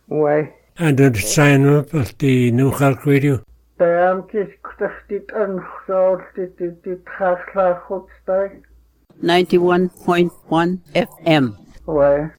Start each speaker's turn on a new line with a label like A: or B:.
A: Ouais.
B: And the sign up of the New York Radio.
A: Daamkis kutaftit anxaaltit xaaxlaaxutstay.
C: 91.1 FM.
A: Ouais.